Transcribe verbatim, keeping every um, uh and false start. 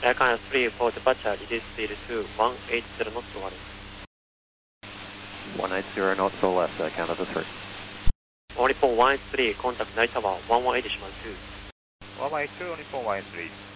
Air Canada three for departure, reduce speed to one eighty knots warning. one eighty knots or less, Air Canada three. Only for one eight three, contact Night Tower one one eight two. one one eight two, only for one eight three.